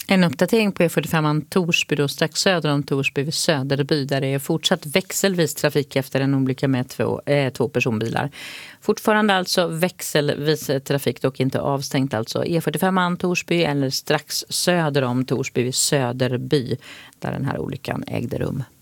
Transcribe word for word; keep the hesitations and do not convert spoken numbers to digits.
En uppdatering på E fyrtiofem Torsby då, strax söder om Torsby vid Söderby, där det är fortsatt växelvis trafik efter en olycka med två, eh, två personbilar. Fortfarande alltså växelvis trafik, dock inte avstängt, alltså E fyrtiofem Torsby eller strax söder om Torsby vid Söderby där den här olyckan ägde rum.